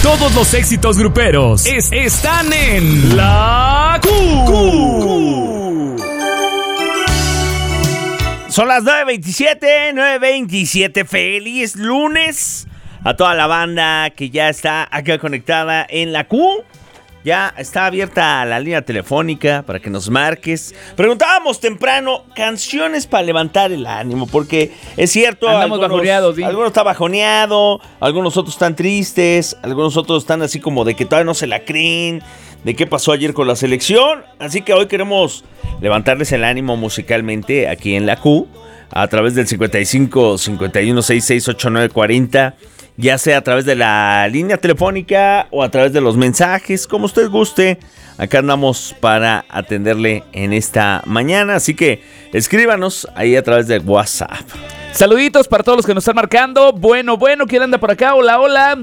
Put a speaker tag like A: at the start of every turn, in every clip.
A: Todos los éxitos gruperos están en La Q.
B: Son las 9:27. Feliz lunes a toda la banda que ya está acá conectada en La Q. Ya está abierta la línea telefónica para que nos marques. Preguntábamos temprano canciones para levantar el ánimo, porque es cierto, algunos están bajoneados, algunos otros están tristes, algunos otros están así como de que todavía no se la creen, de qué pasó ayer con la selección. Así que hoy queremos levantarles el ánimo musicalmente aquí en La Q, a través del 55 51 66 89 40. Ya sea a través de la línea telefónica o a través de los mensajes, como usted guste. Acá andamos para atenderle en esta mañana, así que escríbanos ahí a través de WhatsApp.
C: Saluditos para todos los que nos están marcando. Bueno, ¿quién anda por acá? Hola.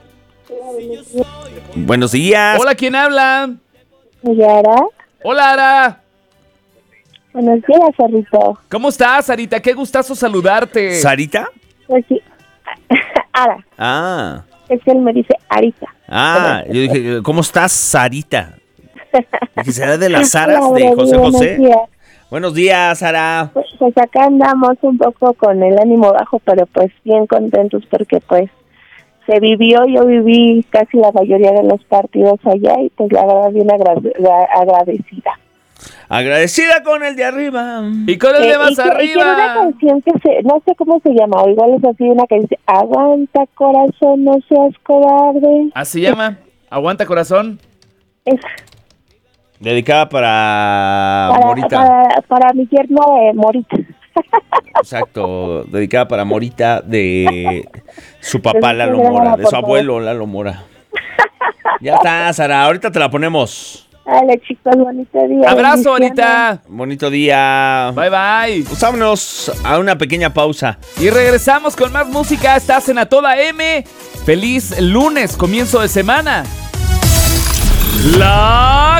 B: Buenos días.
C: Hola, ¿quién habla?
D: Ara.
C: Hola, Ara.
D: Buenos días, Sarita.
C: ¿Cómo estás, Sarita? Qué gustazo saludarte.
B: ¿Sarita?
D: Pues sí. Ara.
B: Ah.
D: Es que él me dice Arita.
B: Ah, yo dije, ¿cómo estás, Sarita? Dije, ¿será de las Saras de José José? Buenos días, Sara.
D: Pues acá andamos un poco con el ánimo bajo, pero pues bien contentos porque pues se vivió, yo viví casi la mayoría de los partidos allá y pues la verdad bien agradecida.
B: Agradecida con el de arriba.
C: ¿Y con el de más arriba?
D: Y tiene una canción que no sé cómo se llama, o igual es así, una que dice, aguanta corazón, no seas cobarde.
C: ¿Así llama? ¿Aguanta corazón?
D: Esa.
B: Dedicada para Morita.
D: Para mi yerno Morita.
B: Exacto, dedicada para Morita de su papá Lalo Mora, de su abuelo Lalo Mora. Ya está, Sara, ahorita te la ponemos.
D: Dale, chicos, bonito día.
C: Abrazo, ahorita.
B: Bonito día.
C: Bye.
B: Pues vámonos a una pequeña pausa.
C: Y regresamos con más música. Estás en A Toda M. Feliz lunes, comienzo de semana.
A: La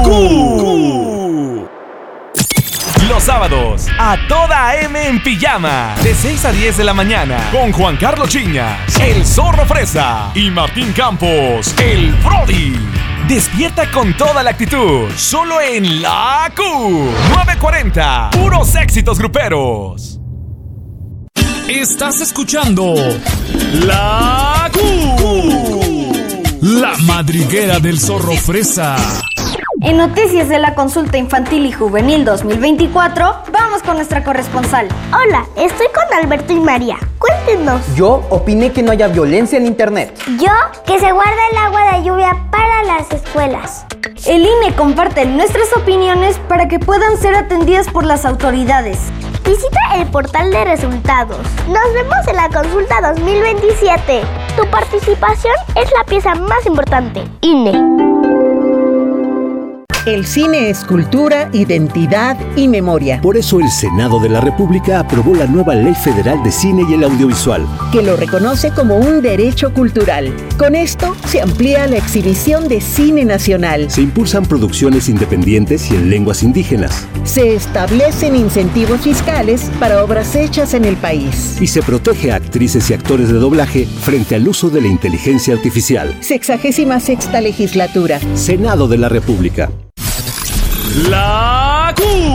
A: Q. Los sábados, A Toda M en pijama, de 6 a 10 de la mañana, con Juan Carlos Chiñas, el Zorro Fresa y Martín Campos, el Brody. Despierta con toda la actitud, solo en La Q. 940, puros éxitos gruperos. Estás escuchando La Q. La madriguera del Zorro Fresa.
E: En noticias de la consulta infantil y juvenil 2024, vamos con nuestra corresponsal.
F: Hola, estoy con Alberto y María. Cuéntenos.
G: Yo opiné que no haya violencia en internet.
F: Yo, que se guarda el agua de lluvia para las escuelas.
E: El INE comparte nuestras opiniones para que puedan ser atendidas por las autoridades.
F: Visita el portal de resultados. Nos vemos en la consulta 2027. Tu participación es la pieza más importante. INE.
H: El cine es cultura, identidad y memoria.
I: Por eso el Senado de la República aprobó la nueva Ley Federal de Cine y el Audiovisual,
H: que lo reconoce como un derecho cultural. Con esto se amplía la exhibición de cine nacional.
I: Se impulsan producciones independientes y en lenguas indígenas.
H: Se establecen incentivos fiscales para obras hechas en el país.
I: Y se protege a actrices y actores de doblaje frente al uso de la inteligencia artificial.
H: 66ª legislatura.
I: Senado de la República.
A: La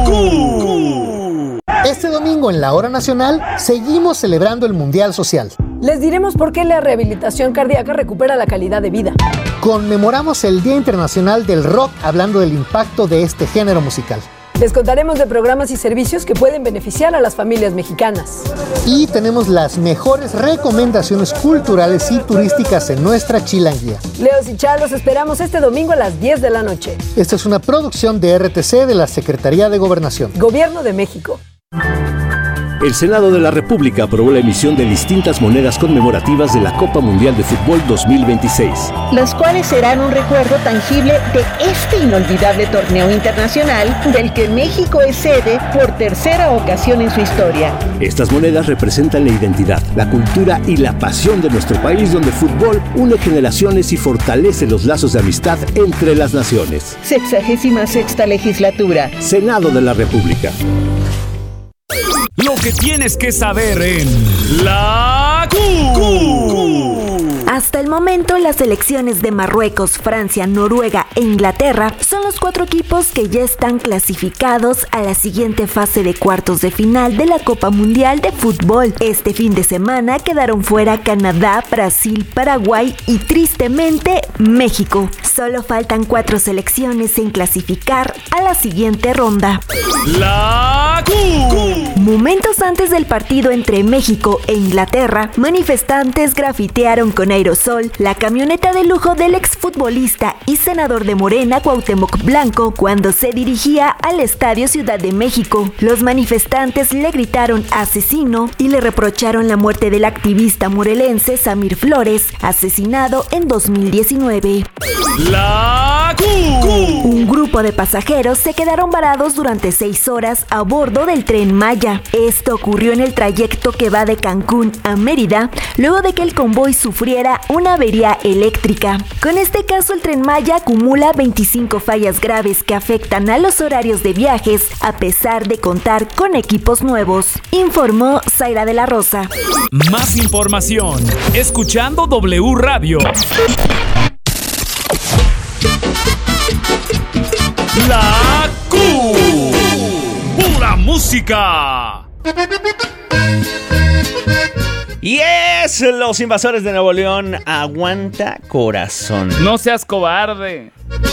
A: Q.
J: Este domingo en la Hora Nacional seguimos celebrando el Mundial Social.
K: Les diremos por qué la rehabilitación cardíaca recupera la calidad de vida.
J: Conmemoramos el Día Internacional del Rock hablando del impacto de este género musical.
K: Les contaremos de programas y servicios que pueden beneficiar a las familias mexicanas.
J: Y tenemos las mejores recomendaciones culturales y turísticas en nuestra chilanguía.
K: Leos y Charlos esperamos este domingo a las 10 de la noche.
J: Esta es una producción de RTC de la Secretaría de Gobernación.
K: Gobierno de México.
I: El Senado de la República aprobó la emisión de distintas monedas conmemorativas de la Copa Mundial de Fútbol 2026.
H: Las cuales serán un recuerdo tangible de este inolvidable torneo internacional del que México es sede por tercera ocasión en su historia.
I: Estas monedas representan la identidad, la cultura y la pasión de nuestro país, donde el fútbol une generaciones y fortalece los lazos de amistad entre las naciones.
H: 66ª legislatura.
I: Senado de la República.
A: Lo que tienes que saber en La Q.
L: Hasta el momento, las selecciones de Marruecos, Francia, Noruega e Inglaterra son los 4 equipos que ya están clasificados a la siguiente fase de cuartos de final de la Copa Mundial de Fútbol. Este fin de semana quedaron fuera Canadá, Brasil, Paraguay y tristemente México. Solo faltan 4 selecciones en clasificar a la siguiente ronda.
A: La Q.
L: Momentos antes del partido entre México e Inglaterra, manifestantes grafitearon con aerosol la camioneta de lujo del exfutbolista y senador de Morena, Cuauhtémoc Blanco, cuando se dirigía al Estadio Ciudad de México. Los manifestantes le gritaron asesino y le reprocharon la muerte del activista morelense Samir Flores, asesinado en 2019.
A: La Q.
L: Un grupo de pasajeros se quedaron varados durante 6 horas a bordo del Tren Maya. Esto ocurrió en el trayecto que va de Cancún a Mérida, luego de que el convoy sufriera una avería eléctrica. Con este caso, el Tren Maya acumula 25 fallas graves que afectan a los horarios de viajes, a pesar de contar con equipos nuevos, informó Zaira de la Rosa.
A: Más información, escuchando W Radio. La Q. Pura música.
B: Y es Los Invasores de Nuevo León, Aguanta Corazón.
C: No seas cobarde.